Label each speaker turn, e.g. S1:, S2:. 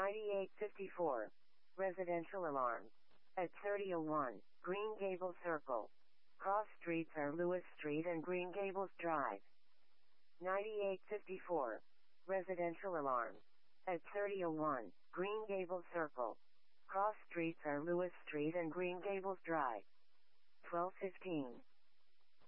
S1: 9854. Residential alarm. At 3001, Green Gables Circle. Cross streets are Lewis Street and Green Gables Drive. 9854. Residential alarm. At 3001, Green Gables Circle. Cross streets are Lewis Street and Green Gables Drive. 1215.